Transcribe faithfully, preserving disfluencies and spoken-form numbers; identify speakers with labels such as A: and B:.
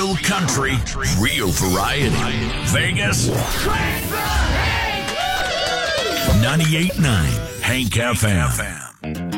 A: Real country, real variety. Vegas, ninety-eight point nine Hank F M.